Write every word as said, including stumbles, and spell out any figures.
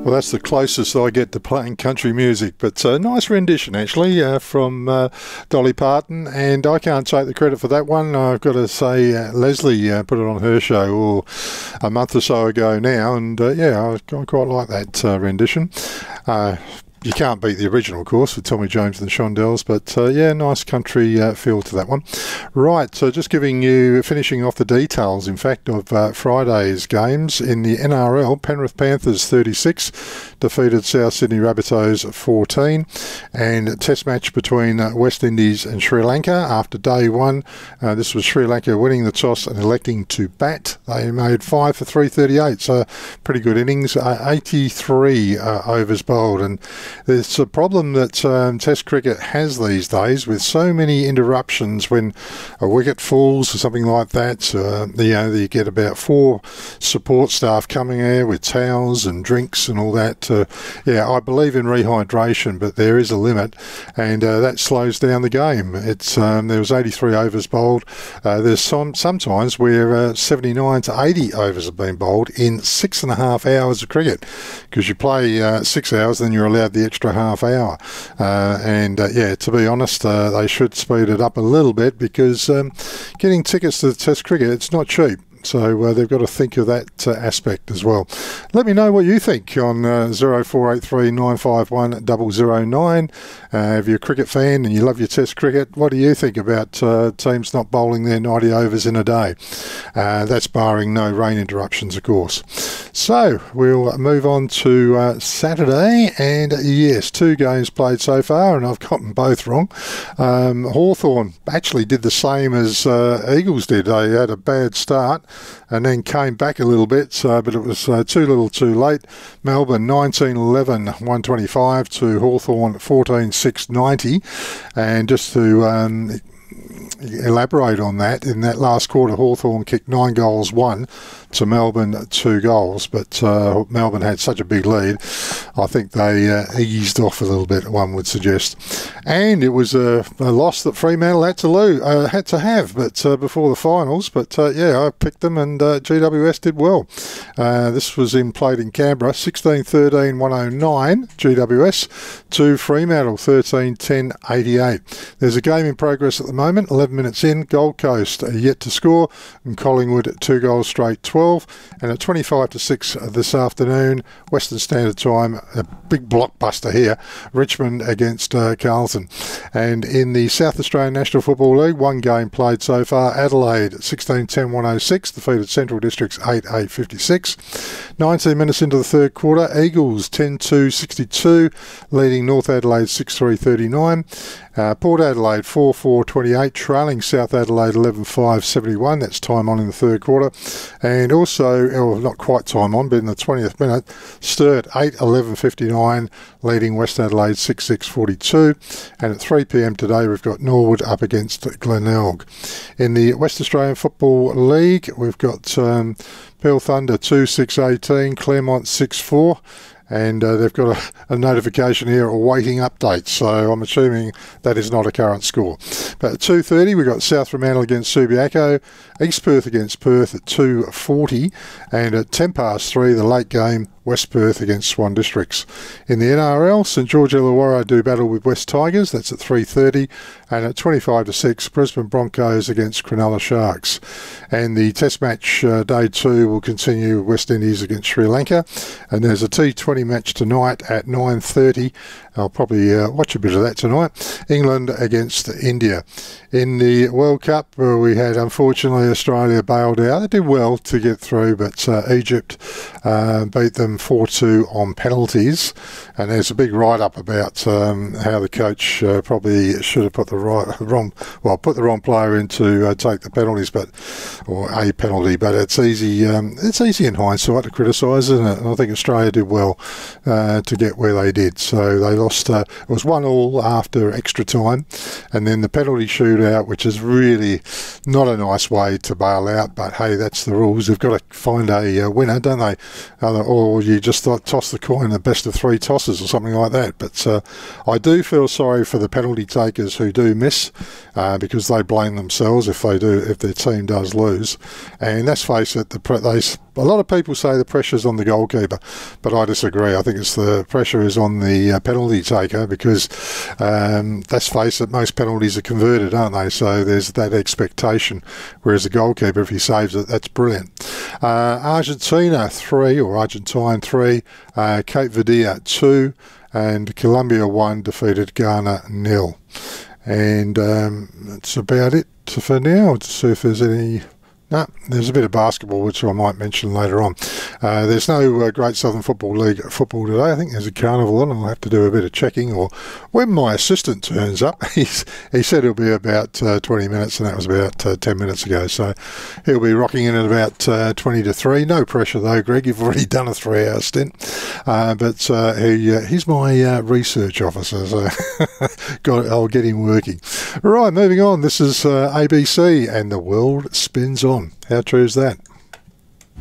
Well, that's the closest I get to playing country music, but a uh, nice rendition actually uh, from uh, Dolly Parton, and I can't take the credit for that one. I've got to say uh, Leslie uh, put it on her show or a month or so ago now, and uh, yeah, I, I quite like that uh, rendition. Uh, You can't beat the original, of course, with Tommy James and the Shondells, but uh, yeah, nice country uh, feel to that one. Right, so just giving you, finishing off the details, in fact, of uh, Friday's games. In the N R L, Penrith Panthers thirty-six defeated South Sydney Rabbitohs fourteen, and a test match between uh, West Indies and Sri Lanka after day one. Uh, this was Sri Lanka winning the toss and electing to bat. They made five for three thirty-eight, so pretty good innings. Uh, eighty-three uh, overs bowled, and there's a problem that um, Test cricket has these days with so many interruptions when a wicket falls or something like that. Uh, you know, you get about four support staff coming there with towels and drinks and all that. Uh, yeah, I believe in rehydration, but there is a limit, and uh, that slows down the game. It's um, there was eighty-three overs bowled. Uh, there's some sometimes where uh, seventy-nine to eighty overs have been bowled in six and a half hours of cricket, because you play uh, six hours, then you're allowed the extra half hour. Uh, and uh, yeah, to be honest, uh, they should speed it up a little bit, because um, getting tickets to the Test cricket, it's not cheap. So uh, they've got to think of that uh, aspect as well. Let me know what you think on uh, zero four eight three nine five one zero zero nine. Uh, if you're a cricket fan and you love your Test cricket, what do you think about uh, teams not bowling their ninety overs in a day? Uh, that's barring no rain interruptions, of course. So we'll move on to uh, Saturday, and yes, two games played so far, and I've gotten both wrong. Um, Hawthorn actually did the same as uh, Eagles did. They had a bad start and then came back a little bit, so, but it was uh, too little too late. Melbourne nineteen eleven one twenty-five to Hawthorn fourteen six ninety, and just to um, elaborate on that, in that last quarter Hawthorn kicked nine goals, one to Melbourne, two goals, but uh, Melbourne had such a big lead, I think they uh, eased off a little bit, one would suggest. And it was a, a loss that Fremantle had to lose, uh, had to have, but uh, before the finals. But uh, yeah, I picked them, and uh, G W S did well. Uh, this was in played in Canberra, sixteen thirteen one oh nine G W S to Fremantle thirteen ten eighty-eight. There's a game in progress at the moment, eleven minutes in. Gold Coast are yet to score, and Collingwood two goals straight, twelve. And at twenty-five to six this afternoon, Western Standard Time, a big blockbuster here, Richmond against uh, Carlton. And in the South Australian National Football League, one game played so far. Adelaide sixteen ten one oh six defeated Central Districts eight eight fifty-six. nineteen minutes into the third quarter, Eagles ten two sixty-two leading North Adelaide six three thirty-nine. Uh, Port Adelaide four four twenty-eight trailing South Adelaide eleven five seventy-one. That's time on in the third quarter. And also, oh, not quite time on, but in the twentieth minute, Sturt eight eleven fifty-nine leading West Adelaide six six forty-two. And at three p m today, we've got Norwood up against Glenelg. In the West Australian Football League, we've got um, Peel Thunder two six eighteen, Claremont six four. And uh, they've got a, a notification here, awaiting update, so I'm assuming that is not a current score. But at two thirty, we've got South Fremantle against Subiaco, East Perth against Perth at two forty, and at ten past three, the late game, West Perth against Swan Districts. In the N R L, St George Illawarra do battle with West Tigers, that's at three thirty, and at twenty-five to six, Brisbane Broncos against Cronulla Sharks. And the Test match uh, day two will continue, West Indies against Sri Lanka, and there's a T twenty match tonight at nine thirty. I'll probably uh, watch a bit of that tonight. England against India. In the World Cup, uh, we had, unfortunately, Australia bailed out. They did well to get through, but uh, Egypt uh, beat them four two on penalties. And there's a big write-up about um, how the coach uh, probably should have put the right, wrong, well, put the wrong player in to uh, take the penalties, but or a penalty. But it's easy. Um, it's easy in hindsight to criticise, isn't it? And I think Australia did well uh, to get where they did. So they lost. Uh, it was one all after extra time, and then the penalty shootout, which is really not a nice way to bail out. But hey, that's the rules. They've got to find a uh, winner, don't they? Uh, or you just like, toss the coin, the best of three tosses or something like that. But uh, I do feel sorry for the penalty takers who do miss, uh, because they blame themselves if they do if their team does lose. And let's face it, the pre- they A lot of people say the pressure's on the goalkeeper, but I disagree. I think it's the pressure is on the uh, penalty taker because, um, let's face it, most penalties are converted, aren't they? So there's that expectation, whereas the goalkeeper, if he saves it, that's brilliant. Uh, Argentina three, or Argentine three, uh, Cape Verde two, and Colombia one defeated Ghana nil. And um, that's about it for now. To see if there's any... No, there's a bit of basketball, which I might mention later on. Uh, there's no uh, Great Southern Football League football today. I think there's a carnival on. I'll have to do a bit of checking. Or when my assistant turns up, he's, he said it'll be about uh, twenty minutes, and that was about uh, ten minutes ago. So he'll be rocking in at about uh, twenty to three. No pressure, though, Greg. You've already done a three-hour stint. Uh, but uh, he, uh, he's my uh, research officer, so got, I'll get him working. Right, moving on. This is uh, A B C, and the world spins on. How true is that?